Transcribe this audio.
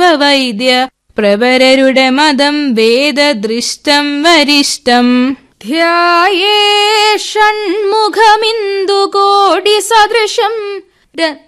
വൈദ്യ പ്രവരരുടെ മതം വേദദൃഷ്ടം വരിഷ്ടം. ധ്യായേ ഷൺമുഖമിന്ദുകോടി സദൃശം